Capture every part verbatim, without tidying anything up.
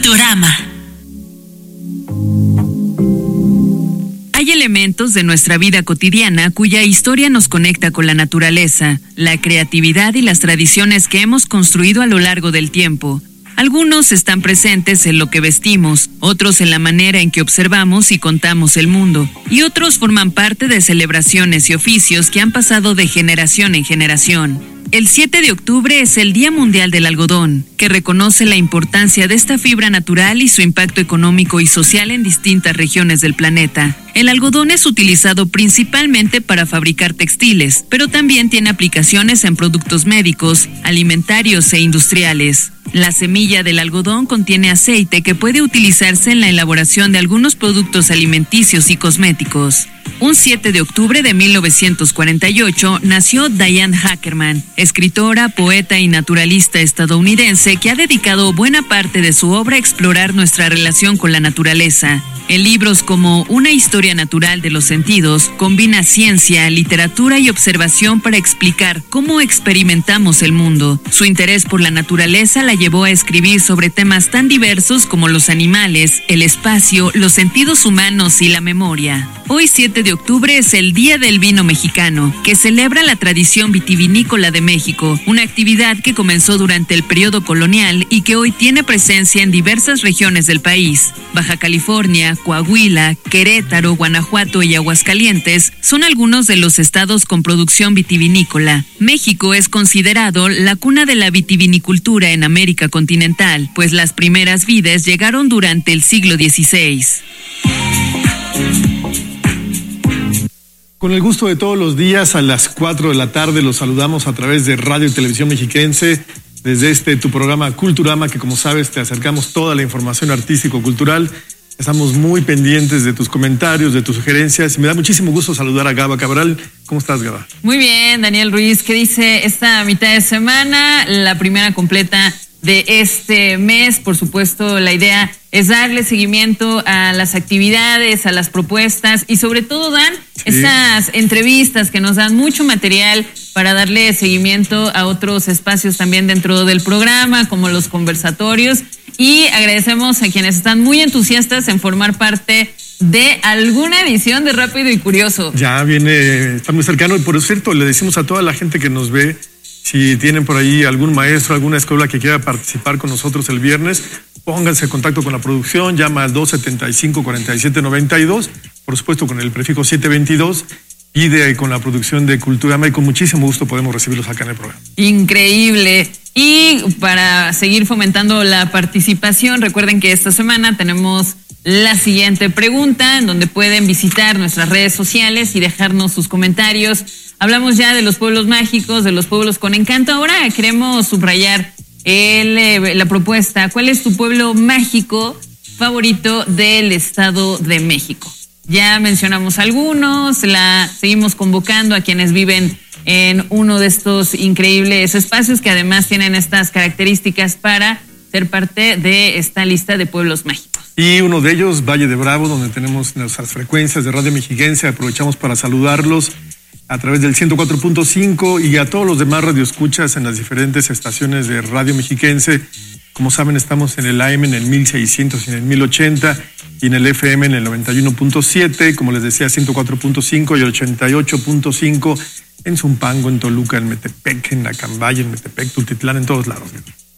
Culturama. Hay elementos de nuestra vida cotidiana cuya historia nos conecta con la naturaleza, la creatividad y las tradiciones que hemos construido a lo largo del tiempo. Algunos están presentes en lo que vestimos, otros en la manera en que observamos y contamos el mundo, y otros forman parte de celebraciones y oficios que han pasado de generación en generación. El siete de octubre es el Día Mundial del Algodón, que reconoce la importancia de esta fibra natural y su impacto económico y social en distintas regiones del planeta. El algodón es utilizado principalmente para fabricar textiles, pero también tiene aplicaciones en productos médicos, alimentarios e industriales. La semilla del algodón contiene aceite que puede utilizarse en la elaboración de algunos productos alimenticios y cosméticos. Un siete de octubre de mil novecientos cuarenta y ocho nació Diane Ackerman, escritora, poeta y naturalista estadounidense que ha dedicado buena parte de su obra a explorar nuestra relación con la naturaleza. En libros como Una historia natural de los sentidos, combina ciencia, literatura y observación para explicar cómo experimentamos el mundo. Su interés por la naturaleza la llevó a escribir sobre temas tan diversos como los animales, el espacio, los sentidos humanos y la memoria. Hoy siete de octubre es el Día del Vino Mexicano, que celebra la tradición vitivinícola de México, una actividad que comenzó durante el periodo colonial y que hoy tiene presencia en diversas regiones del país. Baja California, Coahuila, Querétaro, Guanajuato y Aguascalientes son algunos de los estados con producción vitivinícola. México es considerado la cuna de la vitivinicultura en América continental, pues las primeras vides llegaron durante el siglo dieciséis. Con el gusto de todos los días, a las cuatro de la tarde los saludamos a través de Radio y Televisión Mexiquense, desde este tu programa Culturama, que como sabes te acercamos toda la información artístico-cultural. Estamos muy pendientes de tus comentarios, de tus sugerencias, y me da muchísimo gusto saludar a Gaba Cabral. ¿Cómo estás, Gaba? Muy bien, Daniel Ruiz. ¿Qué dice esta mitad de semana? La primera completa de este mes. Por supuesto, la idea es darle seguimiento a las actividades, a las propuestas y sobre todo, Dan, sí, estas entrevistas que nos dan mucho material para darle seguimiento a otros espacios también dentro del programa, como los conversatorios. Y agradecemos a quienes están muy entusiastas en formar parte de alguna edición de Rápido y Curioso. Ya viene, está muy cercano, y por cierto, le decimos a toda la gente que nos ve, si tienen por ahí algún maestro, alguna escuela que quiera participar con nosotros el viernes, pónganse en contacto con la producción, llama al dos setenta y cinco, cuarenta y siete noventa y dos, por supuesto con el prefijo siete veintidós, pide con la producción de Culturama y con muchísimo gusto podemos recibirlos acá en el programa. Increíble. Y para seguir fomentando la participación, recuerden que esta semana tenemos la siguiente pregunta, en donde pueden visitar nuestras redes sociales y dejarnos sus comentarios. Hablamos ya de los pueblos mágicos, de los pueblos con encanto. Ahora queremos subrayar el, la propuesta. ¿Cuál es tu pueblo mágico favorito del Estado de México? Ya mencionamos algunos, la seguimos convocando a quienes viven en uno de estos increíbles espacios que además tienen estas características para ser parte de esta lista de pueblos mágicos. Y uno de ellos, Valle de Bravo, donde tenemos nuestras frecuencias de Radio Mexiquense. Aprovechamos para saludarlos a través del ciento cuatro punto cinco y a todos los demás radioescuchas en las diferentes estaciones de Radio Mexiquense. Como saben, estamos en el A M en el mil seiscientos y en el mil ochenta y en el F M en el noventa y uno punto siete, como les decía, ciento cuatro punto cinco y el ochenta y ocho punto cinco en Zumpango, en Toluca, en Metepec, en Acambay, en Metepec, Tultitlán, en todos lados.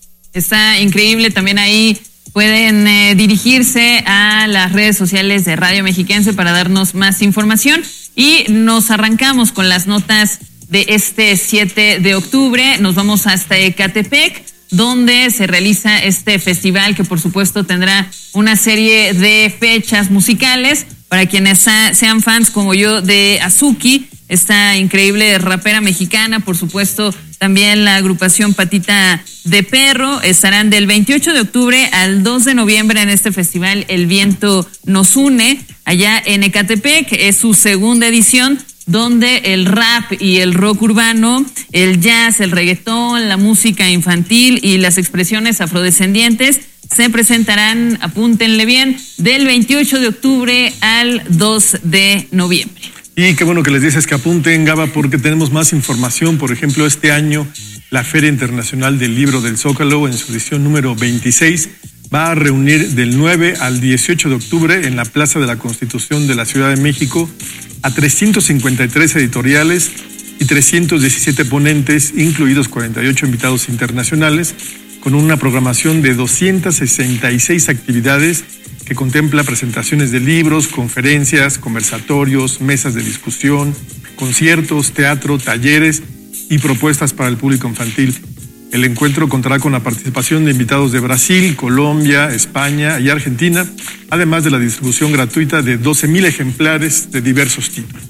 Está increíble. También ahí pueden eh, dirigirse a las redes sociales de Radio Mexiquense para darnos más información. Y nos arrancamos con las notas de este siete de octubre. Nos vamos hasta Ecatepec, donde se realiza este festival que por supuesto tendrá una serie de fechas musicales para quienes sean fans como yo de Azuki, esta increíble rapera mexicana. Por supuesto también la agrupación Patita de Perro. Estarán del veintiocho de octubre al dos de noviembre en este festival El Viento Nos Une, allá en Ecatepec. Es su segunda edición, donde el rap y el rock urbano, el jazz, el reggaetón, la música infantil y las expresiones afrodescendientes se presentarán, apúntenle bien, del veintiocho de octubre al dos de noviembre. Y qué bueno que les dices que apunten, Gaba, porque tenemos más información. Por ejemplo, este año la Feria Internacional del Libro del Zócalo, en su edición número veintiséis, va a reunir del nueve al dieciocho de octubre en la Plaza de la Constitución de la Ciudad de México a trescientos cincuenta y tres editoriales y trescientos diecisiete ponentes, incluidos cuarenta y ocho invitados internacionales, con una programación de doscientas sesenta y seis actividades que contempla presentaciones de libros, conferencias, conversatorios, mesas de discusión, conciertos, teatro, talleres y propuestas para el público infantil. El encuentro contará con la participación de invitados de Brasil, Colombia, España y Argentina, además de la distribución gratuita de doce mil ejemplares de diversos títulos.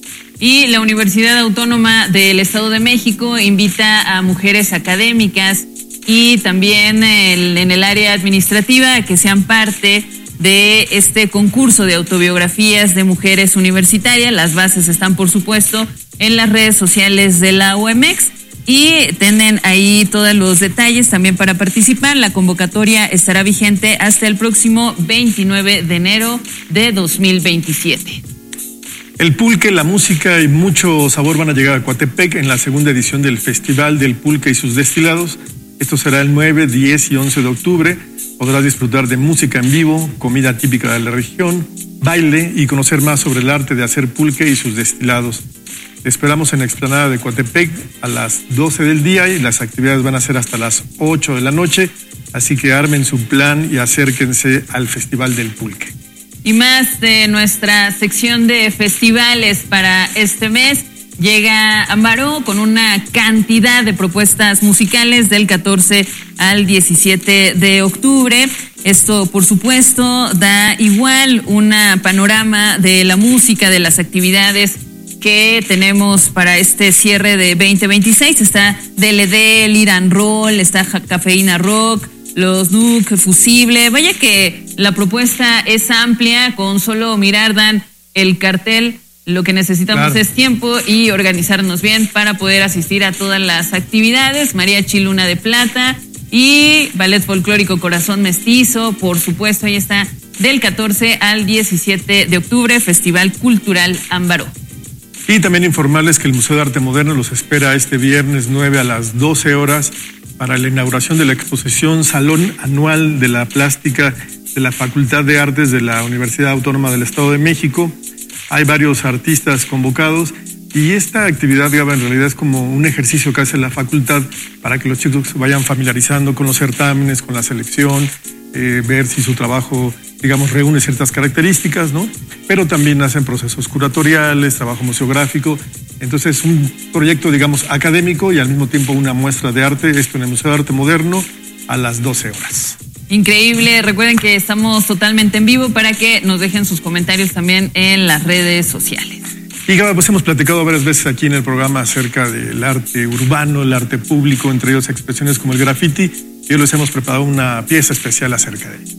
Y la Universidad Autónoma del Estado de México invita a mujeres académicas y también el, en el área administrativa a que sean parte de este concurso de autobiografías de mujeres universitarias. Las bases están, por supuesto, en las redes sociales de la U M X. Y tienen ahí todos los detalles también para participar. La convocatoria estará vigente hasta el próximo veintinueve de enero de dos mil veintisiete. El pulque, la música y mucho sabor van a llegar a Coatepec en la segunda edición del Festival del Pulque y sus Destilados. Esto será el nueve, diez y once de octubre. Podrás disfrutar de música en vivo, comida típica de la región, baile y conocer más sobre el arte de hacer pulque y sus destilados. Te esperamos en la explanada de Coatepec a las doce del día y las actividades van a ser hasta las ocho de la noche, así que armen su plan y acérquense al Festival del Pulque. Y más de nuestra sección de festivales para este mes. Llega Ambaró con una cantidad de propuestas musicales del catorce al diecisiete de octubre. Esto, por supuesto, da igual una panorama de la música, de las actividades que tenemos para este cierre de veinte veintiséis. Está D L D, Lead and Roll, está Cafeína Rock, los Duke, Fusible. Vaya que la propuesta es amplia, con solo mirar dan el cartel. Lo que necesitamos claro. es tiempo y organizarnos bien para poder asistir a todas las actividades. Mariachi Luna de Plata y Ballet Folclórico Corazón Mestizo, por supuesto, ahí está del catorce al diecisiete de octubre, Festival Cultural Ambaró. Y también informarles que el Museo de Arte Moderno los espera este viernes nueve a las doce horas para la inauguración de la exposición Salón Anual de la Plástica de la Facultad de Artes de la Universidad Autónoma del Estado de México. Hay varios artistas convocados y esta actividad, Gaba, en realidad es como un ejercicio que hace la facultad para que los chicos se vayan familiarizando con los certámenes, con la selección, eh, ver si su trabajo, digamos, reúne ciertas características, ¿no? Pero también hacen procesos curatoriales, trabajo museográfico. Entonces, un proyecto, digamos, académico y al mismo tiempo una muestra de arte, esto en el Museo de Arte Moderno a las doce horas. Increíble, recuerden que estamos totalmente en vivo para que nos dejen sus comentarios también en las redes sociales. Y Gaba, pues hemos platicado varias veces aquí en el programa acerca del arte urbano, el arte público, entre ellos expresiones como el graffiti, y hoy les hemos preparado una pieza especial acerca de ello.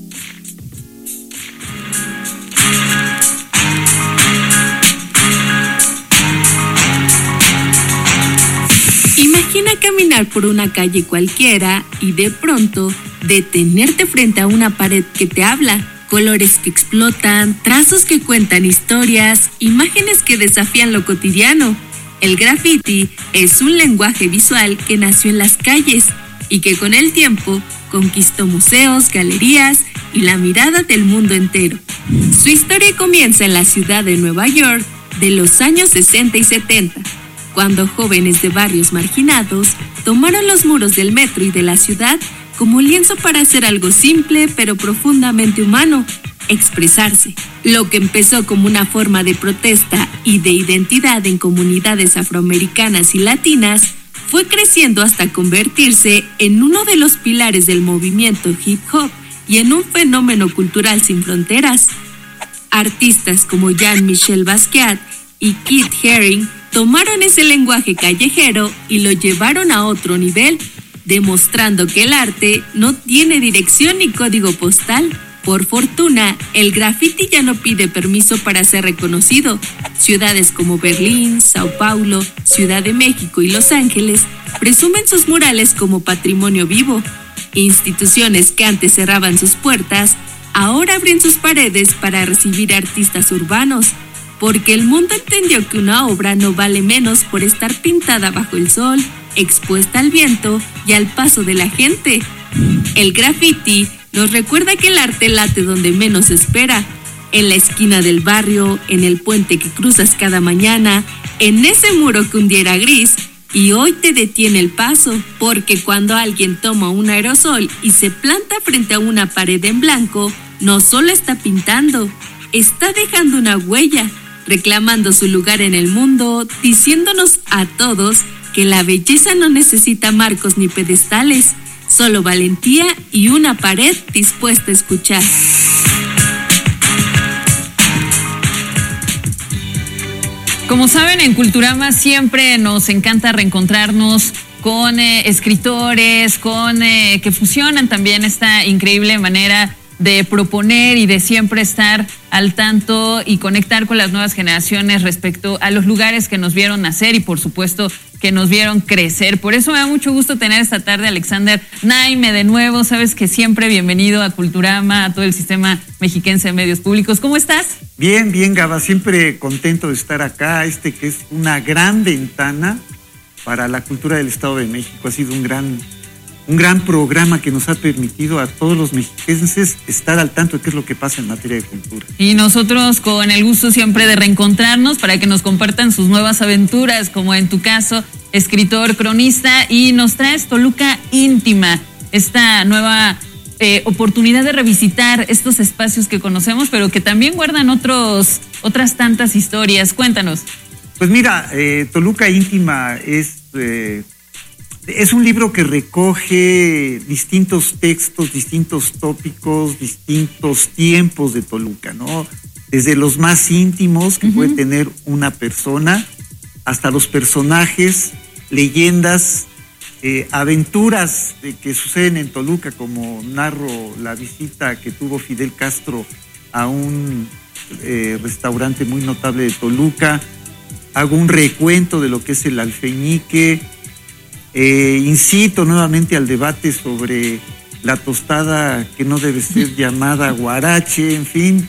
Imagina caminar por una calle cualquiera y de pronto detenerte frente a una pared que te habla, colores que explotan, trazos que cuentan historias, imágenes que desafían lo cotidiano. El graffiti es un lenguaje visual que nació en las calles y que con el tiempo conquistó museos, galerías y la mirada del mundo entero. Su historia comienza en la ciudad de Nueva York de los años sesenta y setenta, cuando jóvenes de barrios marginados tomaron los muros del metro y de la ciudad como lienzo para hacer algo simple pero profundamente humano, expresarse. Lo que empezó como una forma de protesta y de identidad en comunidades afroamericanas y latinas fue creciendo hasta convertirse en uno de los pilares del movimiento hip hop y en un fenómeno cultural sin fronteras. Artistas como Jean-Michel Basquiat y Kid Haring tomaron ese lenguaje callejero y lo llevaron a otro nivel, demostrando que el arte no tiene dirección ni código postal. Por fortuna, el graffiti ya no pide permiso para ser reconocido. Ciudades como Berlín, Sao Paulo, Ciudad de México y Los Ángeles presumen sus murales como patrimonio vivo. Instituciones que antes cerraban sus puertas, ahora abren sus paredes para recibir artistas urbanos, porque el mundo entendió que una obra no vale menos por estar pintada bajo el sol, expuesta al viento y al paso de la gente. El graffiti nos recuerda que el arte late donde menos se espera, en la esquina del barrio, en el puente que cruzas cada mañana, en ese muro que un día era gris y hoy te detiene el paso, porque cuando alguien toma un aerosol y se planta frente a una pared en blanco, no solo está pintando, está dejando una huella, reclamando su lugar en el mundo, diciéndonos a todos que la belleza no necesita marcos ni pedestales, solo valentía y una pared dispuesta a escuchar. Como saben, en Culturama siempre nos encanta reencontrarnos con eh, escritores, con eh, que fusionan también esta increíble manera de proponer y de siempre estar al tanto y conectar con las nuevas generaciones respecto a los lugares que nos vieron nacer y por supuesto que nos vieron crecer. Por eso me da mucho gusto tener esta tarde a Alexander Naime de nuevo. Sabes que siempre bienvenido a Culturama, a todo el sistema mexiquense de medios públicos. ¿Cómo estás? Bien, bien, Gaba. Siempre contento de estar acá. Este que es una gran ventana para la cultura del Estado de México. Ha sido un gran... Un gran programa que nos ha permitido a todos los mexiquenses estar al tanto de qué es lo que pasa en materia de cultura. Y nosotros con el gusto siempre de reencontrarnos para que nos compartan sus nuevas aventuras, como en tu caso, escritor, cronista, y nos traes Toluca Íntima, esta nueva eh, oportunidad de revisitar estos espacios que conocemos, pero que también guardan otros, otras tantas historias. Cuéntanos. Pues mira, eh, Toluca Íntima es... Eh, Es un libro que recoge distintos textos, distintos tópicos, distintos tiempos de Toluca, ¿no? Desde los más íntimos que uh-huh. puede tener una persona, hasta los personajes, leyendas, eh, aventuras de que suceden en Toluca, como narro la visita que tuvo Fidel Castro a un eh, restaurante muy notable de Toluca. Hago un recuento de lo que es el alfeñique. Eh, incito nuevamente al debate sobre la tostada que no debe ser llamada guarache, en fin,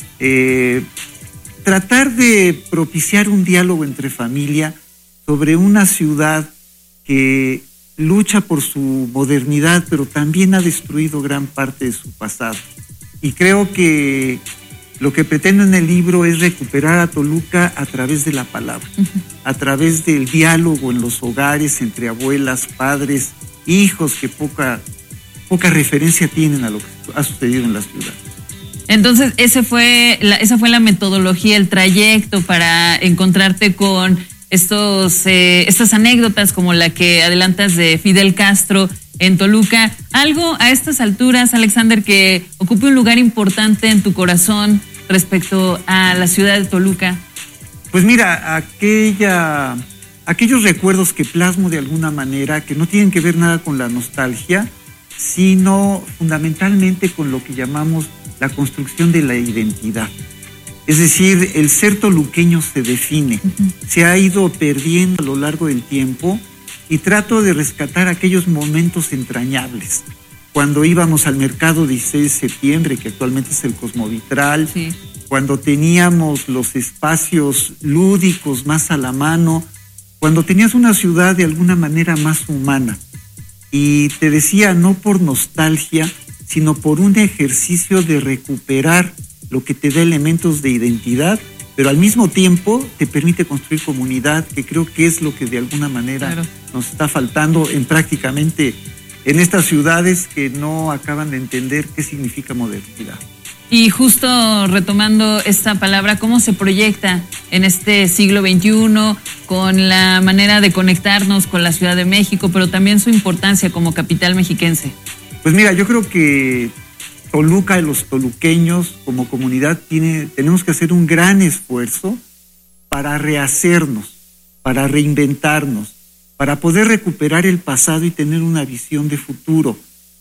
eh, tratar de propiciar un diálogo entre familia sobre una ciudad que lucha por su modernidad, pero también ha destruido gran parte de su pasado. Y creo que lo que pretendo en el libro es recuperar a Toluca a través de la palabra, uh-huh. a través del diálogo en los hogares entre abuelas, padres, hijos que poca, poca referencia tienen a lo que ha sucedido en la ciudad. Entonces, ese fue la, esa fue la metodología, el trayecto para encontrarte con estos, eh, estas anécdotas como la que adelantas de Fidel Castro en Toluca. Algo a estas alturas, Alexander, que ocupe un lugar importante en tu corazón respecto a la ciudad de Toluca. Pues mira, aquella, aquellos recuerdos que plasmo de alguna manera, que no tienen que ver nada con la nostalgia, sino fundamentalmente con lo que llamamos la construcción de la identidad. Es decir, el ser toluqueño se define, uh-huh. se ha ido perdiendo a lo largo del tiempo y trato de rescatar aquellos momentos entrañables. Cuando íbamos al mercado dieciséis de septiembre, que actualmente es el Cosmovitral, sí. cuando teníamos los espacios lúdicos más a la mano, cuando tenías una ciudad de alguna manera más humana. Y te decía, no por nostalgia, sino por un ejercicio de recuperar lo que te da elementos de identidad, pero al mismo tiempo te permite construir comunidad, que creo que es lo que de alguna manera claro. nos está faltando en prácticamente en estas ciudades que no acaban de entender qué significa modernidad. Y justo retomando esta palabra, ¿cómo se proyecta en este siglo veintiuno con la manera de conectarnos con la Ciudad de México, pero también su importancia como capital mexiquense? Pues mira, yo creo que Toluca y los toluqueños como comunidad tiene, tenemos que hacer un gran esfuerzo para rehacernos, para reinventarnos, para poder recuperar el pasado y tener una visión de futuro.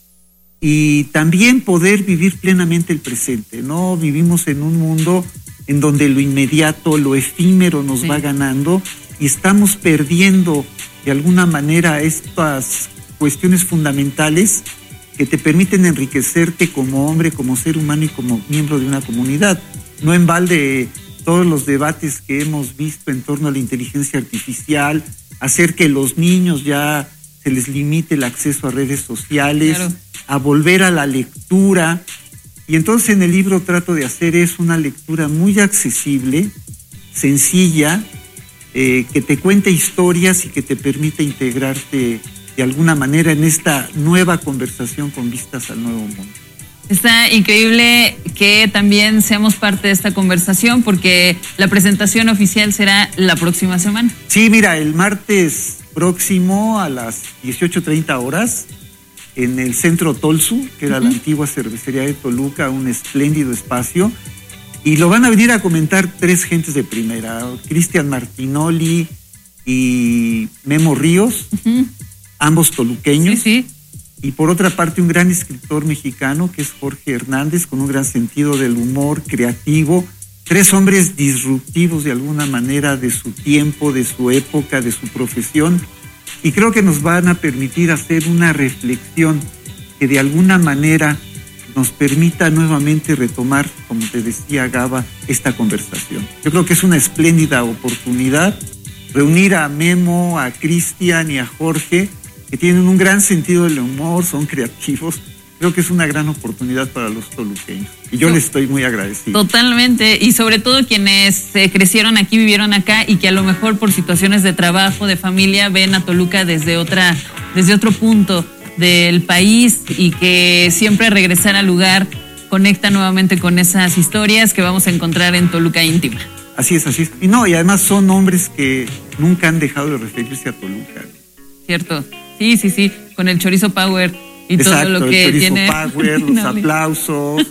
Y también poder vivir plenamente el presente, ¿no? Vivimos en un mundo en donde lo inmediato, lo efímero nos sí. va ganando y estamos perdiendo de alguna manera estas cuestiones fundamentales que te permiten enriquecerte como hombre, como ser humano y como miembro de una comunidad. No en balde todos los debates que hemos visto en torno a la inteligencia artificial, hacer que los niños ya se les limite el acceso a redes sociales, claro, a volver a la lectura. Y entonces en el libro trato de hacer es una lectura muy accesible, sencilla, eh, que te cuente historias y que te permite integrarte de alguna manera en esta nueva conversación con vistas al nuevo mundo. Está increíble que también seamos parte de esta conversación porque la presentación oficial será la próxima semana. Sí, mira, el martes próximo a las dieciocho treinta horas en el Centro Tolsu, que era uh-huh. la antigua cervecería de Toluca, un espléndido espacio, y lo van a venir a comentar tres gentes de primera, Cristian Martinoli y Memo Ríos, uh-huh. ambos toluqueños. Sí, sí. Y por otra parte, un gran escritor mexicano que es Jorge Hernández, con un gran sentido del humor, creativo. Tres hombres disruptivos de alguna manera de su tiempo, de su época, de su profesión. Y creo que nos van a permitir hacer una reflexión que de alguna manera nos permita nuevamente retomar, como te decía Gaba, esta conversación. Yo creo que es una espléndida oportunidad reunir a Memo, a Cristian y a Jorge, que tienen un gran sentido del humor, son creativos. Creo que es una gran oportunidad para los toluqueños. Y yo les estoy muy agradecido. Totalmente. Y sobre todo quienes eh, crecieron aquí, vivieron acá y que a lo mejor por situaciones de trabajo, de familia, ven a Toluca desde otra, desde otro punto del país y que siempre regresar al lugar conecta nuevamente con esas historias que vamos a encontrar en Toluca Íntima. Así es, así es. Y no, y además son hombres que nunca han dejado de referirse a Toluca. Cierto. Sí, sí, sí, con el Chorizo Power y exacto, todo lo que el tiene. Power, los aplausos,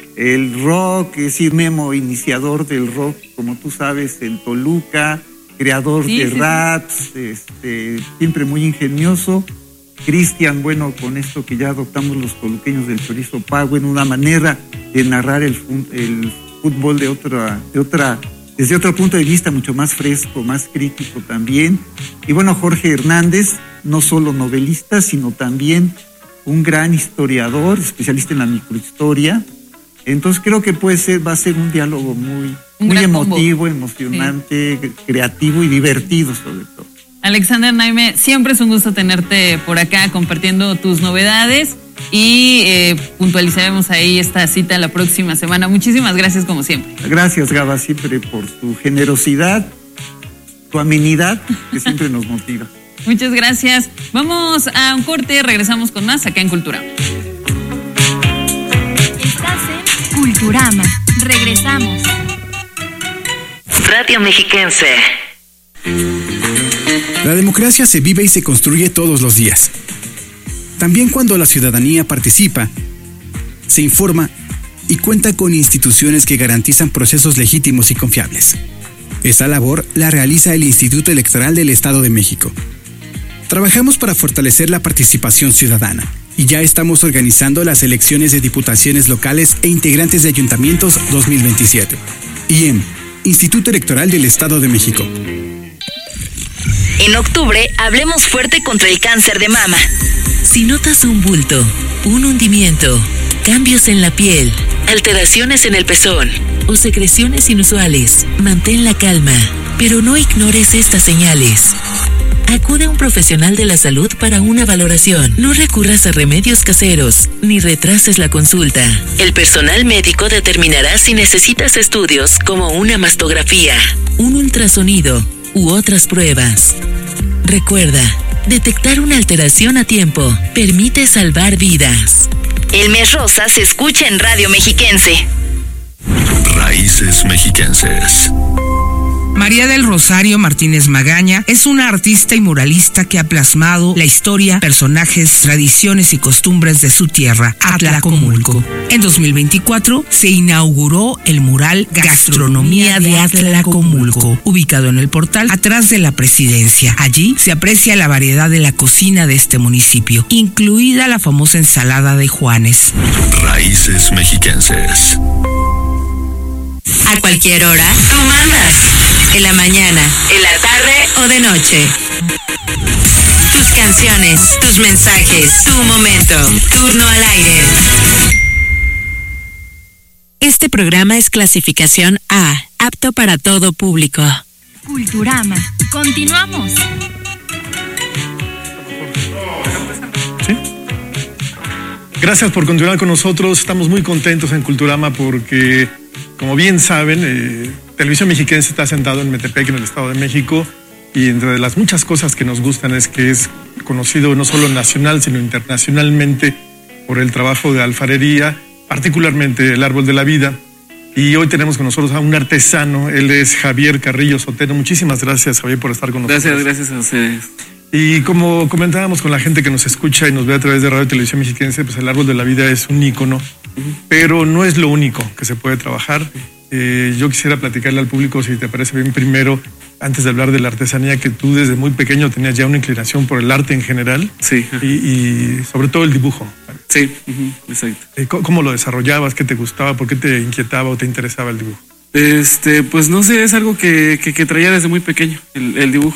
el rock, es decir, Memo, iniciador del rock, como tú sabes, en Toluca, creador sí, de sí, raps, sí. Este, siempre muy ingenioso. Cristian, bueno, con esto que ya adoptamos los toluqueños del Chorizo Power, una manera de narrar el, el fútbol de otra, de otra, desde otro punto de vista, mucho más fresco, más crítico también. Y bueno, Jorge Hernández, no solo novelista, sino también un gran historiador, especialista en la microhistoria. Entonces creo que puede ser, va a ser un diálogo muy, un muy emotivo, combo. emocionante, sí. creativo y divertido sobre todo. Alexander Naime, siempre es un gusto tenerte por acá compartiendo tus novedades y eh, puntualizaremos ahí esta cita la próxima semana. Muchísimas gracias como siempre. Gracias, Gaba, siempre por tu generosidad, tu amenidad, que siempre nos motiva. Muchas gracias. Vamos a un corte, regresamos con más acá en Culturama. Estás en Culturama. Regresamos. Radio Mexiquense. La democracia se vive y se construye todos los días. También cuando la ciudadanía participa, se informa y cuenta con instituciones que garantizan procesos legítimos y confiables. Esa labor la realiza el Instituto Electoral del Estado de México. Trabajamos para fortalecer la participación ciudadana y ya estamos organizando las elecciones de diputaciones locales e integrantes de ayuntamientos dos mil veintisiete. I E M, Instituto Electoral del Estado de México. En octubre, hablemos fuerte contra el cáncer de mama. Si notas un bulto, un hundimiento, cambios en la piel, alteraciones en el pezón o secreciones inusuales, mantén la calma, pero no ignores estas señales. Acude a un profesional de la salud para una valoración. No recurras a remedios caseros, ni retrases la consulta. El personal médico determinará si necesitas estudios como una mastografía, un ultrasonido u otras pruebas. Recuerda, detectar una alteración a tiempo permite salvar vidas. El Mes Rosa se escucha en Radio Mexiquense. Raíces mexiquenses. María del Rosario Martínez Magaña es una artista y muralista que ha plasmado la historia, personajes, tradiciones y costumbres de su tierra, Atlacomulco. En dos mil veinticuatro se inauguró el mural Gastronomía de Atlacomulco, ubicado en el portal atrás de la presidencia. Allí se aprecia la variedad de la cocina de este municipio, incluida la famosa ensalada de Juanes. Raíces mexiquenses. A cualquier hora, tú mandas. En la mañana, en la tarde o de noche. Tus canciones, tus mensajes, tu momento. Turno al aire. Este programa es clasificación A, apto para todo público. Culturama. Continuamos. Gracias por continuar con nosotros. Estamos muy contentos en Culturama porque, como bien saben, eh, Televisión Mexiquense está sentado en Metepec, en el Estado de México, y entre las muchas cosas que nos gustan es que es conocido no solo nacional, sino internacionalmente por el trabajo de alfarería, particularmente el Árbol de la Vida. Y hoy tenemos con nosotros a un artesano, él es Javier Carrillo Sotero. Muchísimas gracias, Javier, por estar con nosotros. Gracias, gracias a ustedes. Y como comentábamos con la gente que nos escucha y nos ve a través de Radio y Televisión Mexiquense, pues el Árbol de la Vida es un ícono, uh-huh. pero no es lo único que se puede trabajar. Eh, yo quisiera platicarle al público, si te parece bien, primero, antes de hablar de la artesanía, que tú desde muy pequeño tenías ya una inclinación por el arte en general. Sí. Y, y sobre todo el dibujo. Sí, uh-huh, exacto. Eh, ¿Cómo lo desarrollabas? ¿Qué te gustaba? ¿Por qué te inquietaba o te interesaba el dibujo? Este, pues no sé, es algo que, que, que traía desde muy pequeño, el, el dibujo.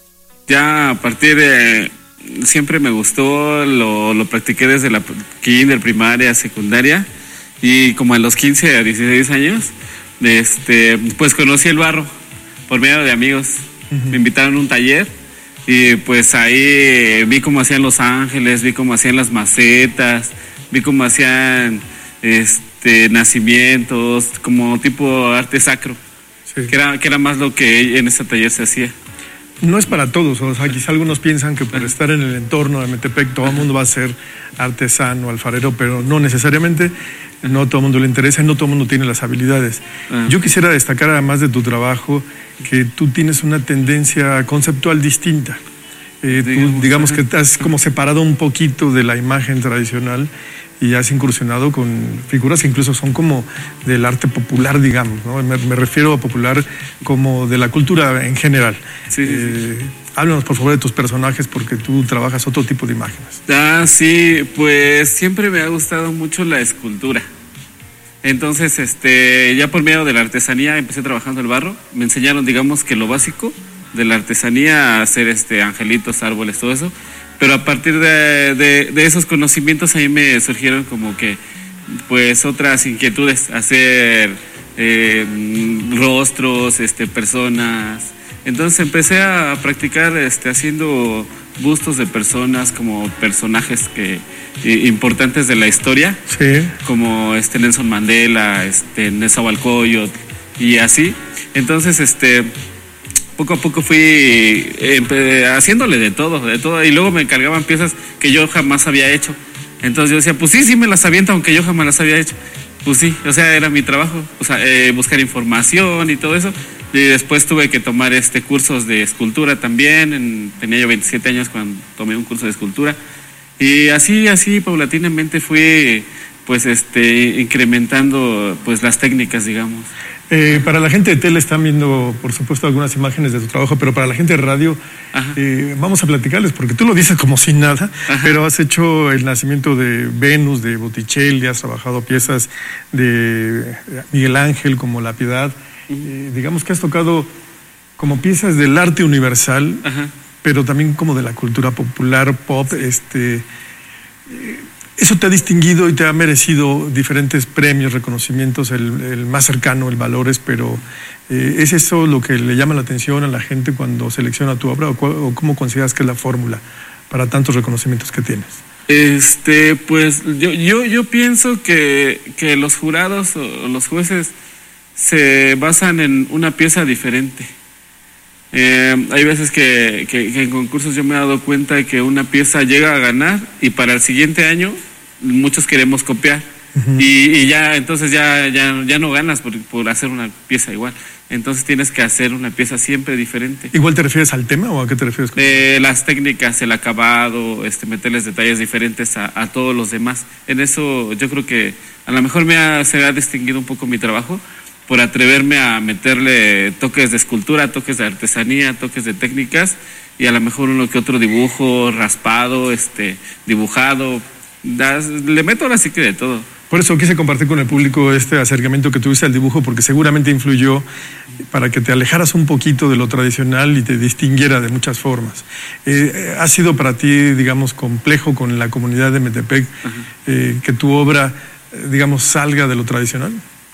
Ya a partir de... Siempre me gustó, lo, lo practiqué desde la kinder, primaria, secundaria, y como a los quince a dieciséis años, este, pues conocí el barro por medio de amigos. Uh-huh. Me invitaron a un taller y pues ahí vi cómo hacían los ángeles, vi cómo hacían las macetas, vi cómo hacían este, nacimientos, como tipo arte sacro, sí. que, era, que era más lo que en ese taller se hacía. No es para todos, o sea, quizá algunos piensan que por estar en el entorno de Metepec todo el mundo va a ser artesano, alfarero, pero no necesariamente, no todo el mundo le interesa y no todo el mundo tiene las habilidades. Uh-huh. Yo quisiera destacar, además de tu trabajo, que tú tienes una tendencia conceptual distinta. Eh, tú, digamos que te has como separado un poquito de la imagen tradicional y has incursionado con figuras que incluso son como del arte popular, digamos, ¿no? Me, me refiero a popular como de la cultura en general. Sí, eh, sí. Háblanos, por favor, de tus personajes, porque tú trabajas otro tipo de imágenes. Ah, sí, pues siempre me ha gustado mucho la escultura. Entonces, este, ya por medio de la artesanía empecé trabajando el barro. Me enseñaron, digamos, que lo básico de la artesanía, hacer este angelitos, árboles, todo eso. Pero a partir de, de, de esos conocimientos a mí me surgieron como que pues otras inquietudes, hacer eh, rostros, este, personas. Entonces empecé a practicar este, haciendo bustos de personas como personajes que importantes de la historia, sí. como este Nelson Mandela, este Nezahualcóyotl y así. Entonces este poco a poco fui eh, haciéndole de todo, de todo, y luego me encargaban piezas que yo jamás había hecho. Entonces yo decía, pues sí, sí me las aviento, aunque yo jamás las había hecho. Pues sí, o sea, era mi trabajo, o sea, eh, buscar información y todo eso. Y después tuve que tomar este cursos de escultura también. En, tenía yo veintisiete años cuando tomé un curso de escultura. Y así, así, paulatinamente fui, pues, este, incrementando, pues, las técnicas, digamos. Eh, para la gente de tele están viendo, por supuesto, algunas imágenes de tu trabajo, pero para la gente de radio, eh, vamos a platicarles, porque tú lo dices como sin nada, Ajá. pero has hecho el nacimiento de Venus, de Botticelli, has trabajado piezas de Miguel Ángel, como La Piedad. Uh-huh. Eh, digamos que has tocado como piezas del arte universal, Ajá. pero también como de la cultura popular, pop, este... Eh, Eso te ha distinguido y te ha merecido diferentes premios, reconocimientos, el, el más cercano, el Valores, pero eh, ¿es eso lo que le llama la atención a la gente cuando selecciona tu obra o, o cómo consideras que es la fórmula para tantos reconocimientos que tienes? Este, pues yo, yo, yo pienso que, que los jurados o los jueces se basan en una pieza diferente. Eh, hay veces que, que, que en concursos yo me he dado cuenta de que una pieza llega a ganar y para el siguiente año muchos queremos copiar. Uh-huh. y, y ya entonces ya, ya, ya no ganas por, por hacer una pieza igual. Entonces tienes que hacer una pieza siempre diferente. ¿Igual te refieres al tema o a qué te refieres? Eh, las técnicas, el acabado, este, meterles detalles diferentes a, a todos los demás. En eso yo creo que a lo mejor me ha, se ha distinguido un poco mi trabajo, por atreverme a meterle toques de escultura, toques de artesanía, toques de técnicas, y a lo mejor uno que otro dibujo, raspado, este, dibujado, das, le meto ahora sí que de todo. Por eso quise compartir con el público este acercamiento que tuviste al dibujo, porque seguramente influyó para que te alejaras un poquito de lo tradicional y te distinguiera de muchas formas. Eh, ¿Ha sido para ti, digamos, complejo con la comunidad de Metepec eh, que tu obra, digamos, salga de lo tradicional?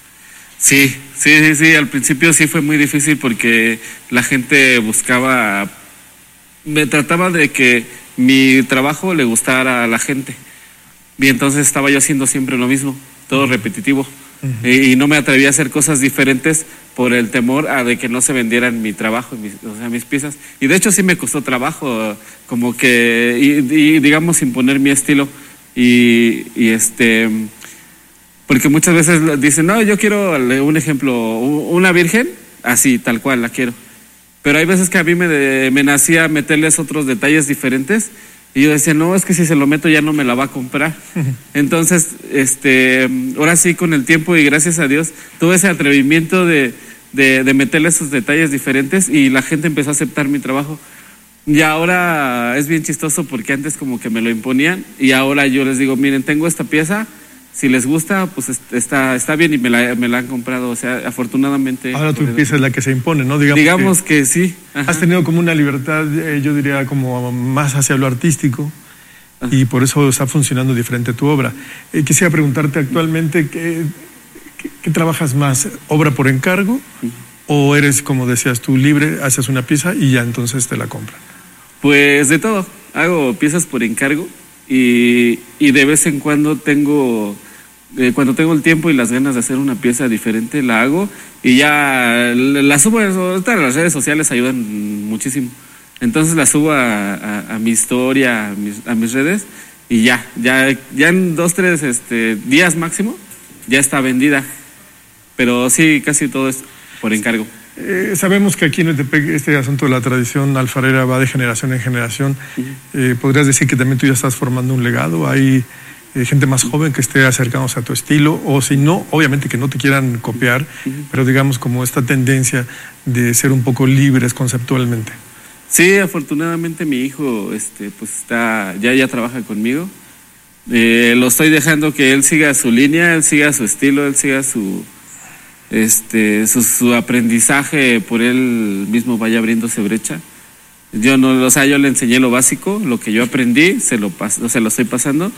Sí, sí, sí, sí, al principio sí fue muy difícil porque la gente buscaba, me trataba de que mi trabajo le gustara a la gente. Y entonces estaba yo haciendo siempre lo mismo, todo repetitivo. Uh-huh. y, y no me atreví a hacer cosas diferentes por el temor a de que no se vendieran mi trabajo, mis, o sea, mis piezas. Y de hecho sí me costó trabajo, como que, y, y digamos, imponer mi estilo. Y, y este, porque muchas veces dicen, no, yo quiero, un ejemplo, una virgen, así, tal cual, la quiero. Pero hay veces que a mí me, me nacía meterles otros detalles diferentes. Y yo decía, no, es que si se lo meto ya no me la va a comprar. Entonces, este, ahora sí, con el tiempo y gracias a Dios, tuve ese atrevimiento de, de, de meterle esos detalles diferentes y la gente empezó a aceptar mi trabajo. Y ahora es bien chistoso porque antes como que me lo imponían y ahora yo les digo, miren, tengo esta pieza, si les gusta, pues está, está bien y me la, me la han comprado, o sea, afortunadamente. Ahora tu pieza es la que se impone, ¿no? Digamos, Digamos que, que sí. Ajá. Has tenido como una libertad, eh, yo diría, como más hacia lo artístico. Ajá. Y por eso está funcionando diferente tu obra. Eh, quisiera preguntarte actualmente, ¿qué, qué, qué trabajas más? ¿Obra por encargo? Ajá. ¿O eres, como decías tú, libre, haces una pieza y ya entonces te la compran? Pues de todo, hago piezas por encargo. Y, y de vez en cuando tengo, eh, cuando tengo el tiempo y las ganas de hacer una pieza diferente, la hago y ya la subo. Ahorita las redes sociales ayudan muchísimo. Entonces la subo a, a, a mi historia, a mis, a mis redes y ya, ya, ya en dos, tres este, días máximo ya está vendida. Pero sí, casi todo es por encargo. Eh, sabemos que aquí en Metepec este asunto de la tradición alfarera va de generación en generación. Uh-huh. eh, ¿Podrías decir que también tú ya estás formando un legado? ¿Hay eh, gente más joven que esté acercándose a tu estilo? O si no, obviamente que no te quieran copiar, uh-huh. pero digamos como esta tendencia de ser un poco libres conceptualmente. Sí, afortunadamente mi hijo este, pues está, ya, ya trabaja conmigo. Eh, lo estoy dejando que él siga su línea, él siga su estilo, él siga su... Este, su, su aprendizaje por él mismo vaya abriéndose brecha. Yo no, o sea, yo le enseñé lo básico, lo que yo aprendí, se lo paso, o sea, lo estoy pasando,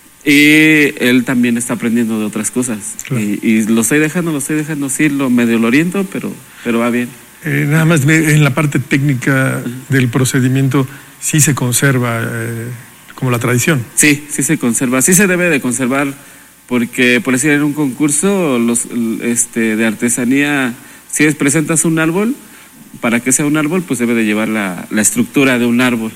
y él también está aprendiendo de otras cosas. Claro. Y, y lo estoy dejando, lo estoy dejando, sí, lo medio lo oriento, pero, pero va bien. Eh, nada más en la parte técnica uh-huh. del procedimiento sí se conserva eh, como la tradición. Sí, sí se conserva, sí se debe de conservar. Porque, por decir, en un concurso los, este, de artesanía, si presentas un árbol, para que sea un árbol, pues debe de llevar la, la estructura de un árbol.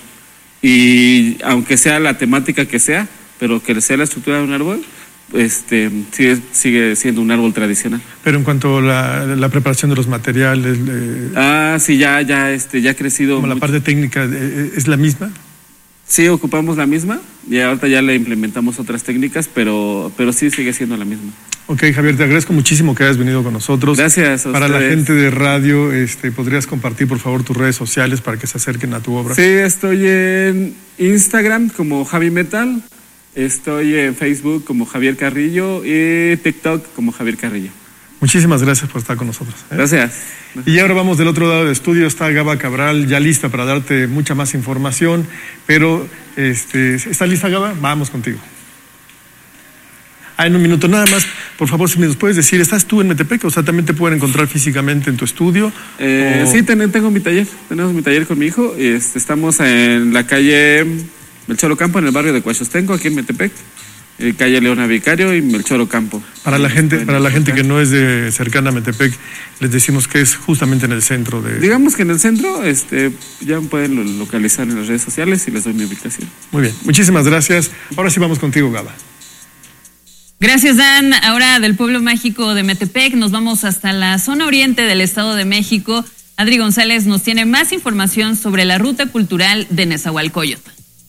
Y aunque sea la temática que sea, pero que sea la estructura de un árbol, este, sigue, sigue siendo un árbol tradicional. Pero en cuanto a la, la preparación de los materiales... Eh, ah, sí, ya, ya, este, ya ha crecido como mucho. La parte técnica, eh, ¿es la misma? Sí, ocupamos la misma y ahorita ya le implementamos otras técnicas, pero, pero sí sigue siendo la misma. Ok, Javier, te agradezco muchísimo que hayas venido con nosotros. Gracias a Para ustedes. La gente de radio, este, ¿podrías compartir, por favor, tus redes sociales para que se acerquen a tu obra? Sí, estoy en Instagram como Javi Metal, estoy en Facebook como Javier Carrillo y TikTok como Javier Carrillo. Muchísimas gracias por estar con nosotros. ¿eh? Gracias. Y ahora vamos del otro lado del estudio, está Gaba Cabral ya lista para darte mucha más información, pero este, ¿está lista, Gaba? Vamos contigo. Ah, en un minuto nada más, por favor, si me nos puedes decir, ¿estás tú en Metepec? O sea, ¿también te pueden encontrar físicamente en tu estudio? Eh, o... Sí, ten, tengo mi taller, tenemos mi taller con mi hijo, y este, estamos en la calle Melchor Ocampo, en el barrio de Coachostenco, aquí en Metepec. Eh, calle Leona Vicario y Melchor Ocampo. Para la gente, para la gente que no es de cercana a Metepec, les decimos que es justamente en el centro de... Digamos que en el centro, este, ya me pueden localizar en las redes sociales y les doy mi ubicación. Muy bien, muchísimas gracias. Ahora sí vamos contigo, Gaba. Gracias, Dan. Ahora del pueblo mágico de Metepec nos vamos hasta la zona oriente del Estado de México. Adri González nos tiene más información sobre la ruta cultural de Nezahualcóyotl.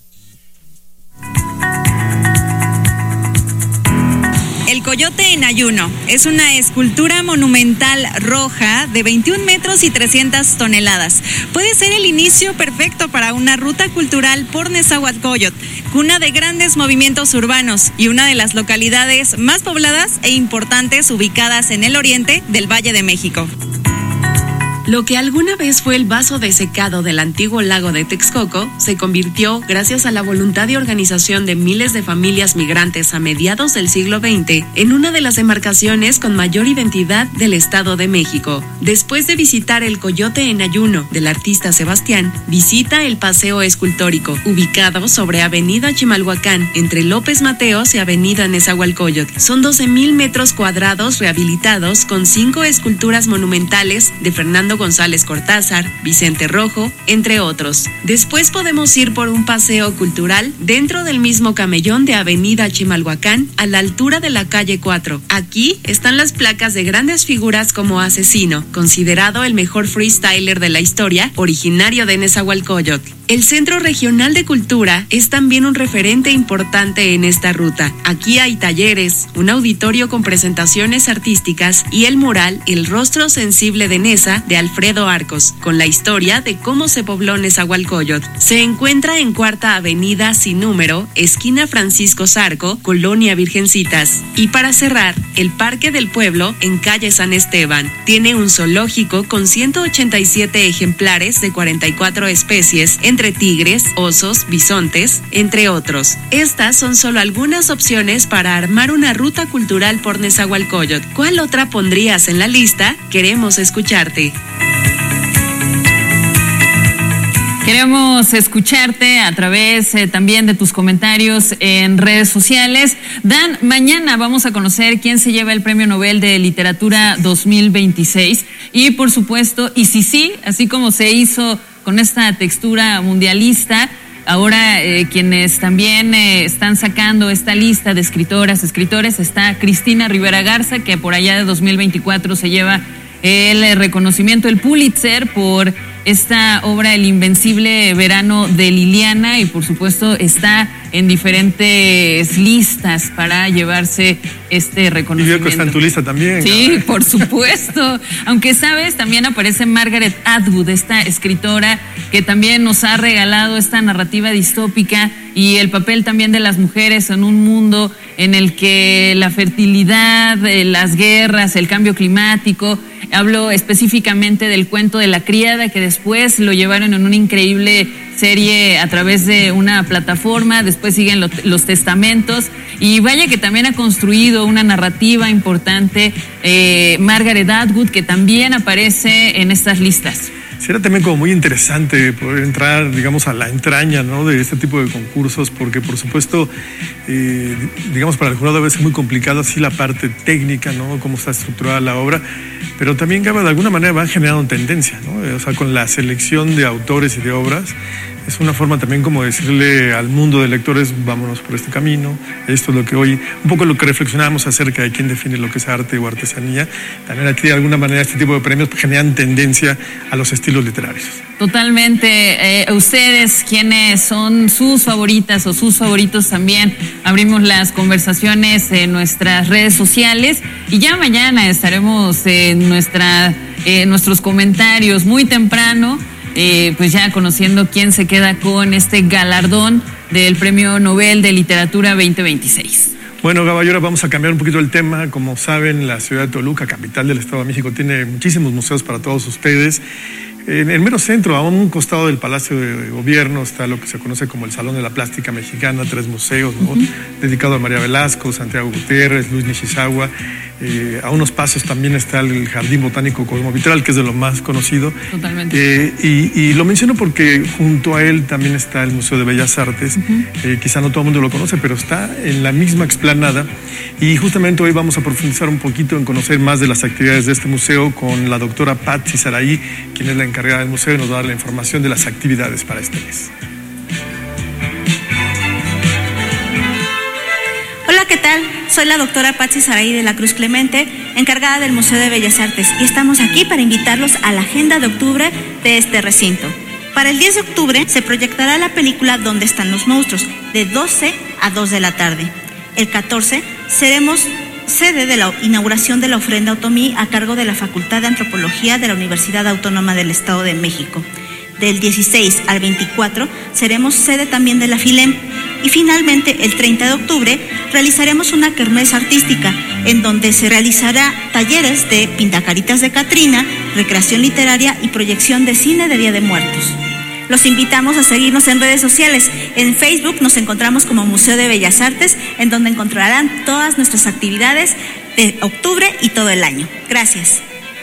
El Coyote en Ayuno es una escultura monumental roja de veintiún metros y trescientas toneladas. Puede ser el inicio perfecto para una ruta cultural por Nezahualcóyotl, cuna de grandes movimientos urbanos y una de las localidades más pobladas e importantes ubicadas en el oriente del Valle de México. Lo que alguna vez fue el vaso desecado del antiguo lago de Texcoco se convirtió, gracias a la voluntad y organización de miles de familias migrantes a mediados del siglo veinte, en una de las embarcaciones con mayor identidad del Estado de México. Después de visitar el Coyote en Ayuno del artista Sebastián, visita el Paseo Escultórico, ubicado sobre Avenida Chimalhuacán, entre López Mateos y Avenida Nezahualcóyotl. Son doce mil metros cuadrados rehabilitados con cinco esculturas monumentales de Fernando González Cortázar, Vicente Rojo, entre otros. Después podemos ir por un paseo cultural dentro del mismo camellón de Avenida Chimalhuacán a la altura de la calle cuatro. Aquí están las placas de grandes figuras como Asesino, considerado el mejor freestyler de la historia, originario de Nezahualcóyotl. El Centro Regional de Cultura es también un referente importante en esta ruta. Aquí hay talleres, un auditorio con presentaciones artísticas y el mural El Rostro Sensible de Neza de Alfredo Arcos, con la historia de cómo se pobló Nezahualcóyotl. Se encuentra en Cuarta Avenida sin número, esquina Francisco Zarco, Colonia Virgencitas. Y para cerrar, el Parque del Pueblo en calle San Esteban. Tiene un zoológico con ciento ochenta y siete ejemplares de cuarenta y cuatro especies, entre tigres, osos, bisontes, entre otros. Estas son solo algunas opciones para armar una ruta cultural por Nezahualcóyotl. ¿Cuál otra pondrías en la lista? Queremos escucharte. Queremos escucharte a través eh, también de tus comentarios en redes sociales. Dan, mañana vamos a conocer quién se lleva el Premio Nobel de Literatura dos mil veintiséis y por supuesto, y si sí, así como se hizo con esta textura mundialista, ahora eh, quienes también eh, están sacando esta lista de escritoras, escritores, está Cristina Rivera Garza, que por allá de dos mil veinticuatro se lleva el reconocimiento, el Pulitzer, por esta obra El Invencible Verano de Liliana, y por supuesto está en diferentes listas para llevarse este reconocimiento. Y veo que está en tu lista también. Sí, ¿no? Por supuesto. Aunque sabes, también aparece Margaret Atwood, esta escritora que también nos ha regalado esta narrativa distópica y el papel también de las mujeres en un mundo en el que la fertilidad, las guerras, el cambio climático. Hablo específicamente del cuento de La Criada, que después lo llevaron en una increíble serie a través de una plataforma, después siguen lo, los testamentos, y vaya que también ha construido una narrativa importante, eh, Margaret Atwood, que también aparece en estas listas. Será también como muy interesante poder entrar, digamos, a la entraña, ¿no?, de este tipo de concursos, porque por supuesto, eh, digamos, para el jurado a veces es muy complicado así la parte técnica, ¿no?, cómo está estructurada la obra, pero también de alguna manera van generando tendencia, ¿no? O sea, con la selección de autores y de obras, es una forma también como decirle al mundo de lectores, vámonos por este camino, esto es lo que hoy, un poco lo que reflexionamos acerca de quién define lo que es arte o artesanía. También aquí de alguna manera este tipo de premios generan tendencia a los estilos literarios. Totalmente. Eh, ustedes, ¿quiénes son sus favoritas o sus favoritos? También abrimos las conversaciones en nuestras redes sociales y ya mañana estaremos en nuestra, eh, nuestros comentarios muy temprano. Eh, pues ya conociendo quién se queda con este galardón del Premio Nobel de Literatura veinte veintiséis. Bueno, Gaba, ahora vamos a cambiar un poquito el tema. Como saben, la ciudad de Toluca, capital del Estado de México, tiene muchísimos museos para todos ustedes. En el mero centro, a un costado del Palacio de Gobierno, está lo que se conoce como el Salón de la Plástica Mexicana, tres museos, ¿no?, uh-huh. dedicados a María Velasco, Santiago Gutiérrez, Luis Nishizawa. Eh, a unos pasos también está el Jardín Botánico Cosmovitral, que es de lo más conocido. Totalmente. Eh, y, y lo menciono porque junto a él también está el Museo de Bellas Artes. Uh-huh. Eh, quizá no todo el mundo lo conoce, pero está en la misma explanada. Y justamente hoy vamos a profundizar un poquito en conocer más de las actividades de este museo con la doctora Patsy Saraí, quien es la encargada del museo y nos va a dar la información de las actividades para este mes. Hola, ¿qué tal? Soy la doctora Patsy Saraí de la Cruz Clemente, encargada del Museo de Bellas Artes, y estamos aquí para invitarlos a la agenda de octubre de este recinto. Para el diez de octubre se proyectará la película ¿Dónde están los monstruos?, de doce a dos de la tarde. El catorce seremos sede de la inauguración de la ofrenda Otomí a cargo de la Facultad de Antropología de la Universidad Autónoma del Estado de México. Del dieciséis al veinticuatro seremos sede también de la FILEM Y finalmente, el treinta de octubre, realizaremos una kermés artística en donde se realizará talleres de pintacaritas de Catrina, recreación literaria y proyección de cine de Día de Muertos. Los invitamos a seguirnos en redes sociales. En Facebook nos encontramos como Museo de Bellas Artes, en donde encontrarán todas nuestras actividades de octubre y todo el año. Gracias.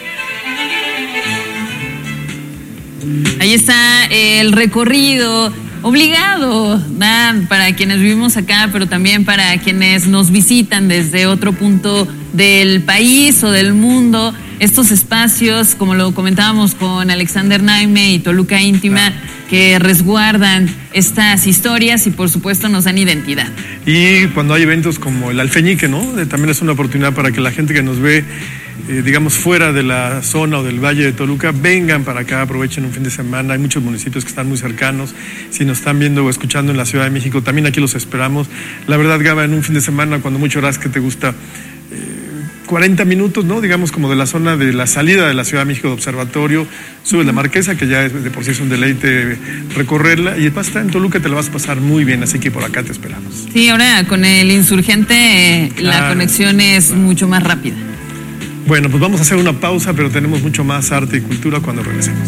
Ahí está el recorrido obligado, ¿verdad? Para quienes vivimos acá, pero también para quienes nos visitan desde otro punto del país o del mundo. Estos espacios, como lo comentábamos con Alexander Naime y Toluca Íntima, que resguardan estas historias y por supuesto nos dan identidad. Y cuando hay eventos como el Alfeñique, ¿no? También es una oportunidad para que la gente que nos ve, eh, digamos, fuera de la zona o del Valle de Toluca, vengan para acá, aprovechen un fin de semana. Hay muchos municipios que están muy cercanos. Si nos están viendo o escuchando en la Ciudad de México, también aquí los esperamos. La verdad, Gaba, en un fin de semana, cuando mucho horas que te gusta, cuarenta minutos, ¿no? Digamos como de la zona de la salida de la Ciudad de México de Observatorio, subes la Marquesa, que ya es, de por sí es un deleite recorrerla, y vas a estar en Toluca, te la vas a pasar muy bien, así que por acá te esperamos. Sí, ahora con el Insurgente eh, claro, la conexión es claro. mucho más rápida. Bueno, pues vamos a hacer una pausa, pero tenemos mucho más arte y cultura cuando regresemos.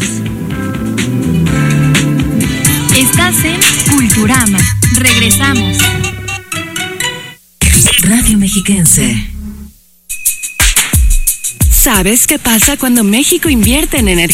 Estás en Culturama. Regresamos. Radio Mexiquense. ¿Sabes qué pasa cuando México invierte en energía?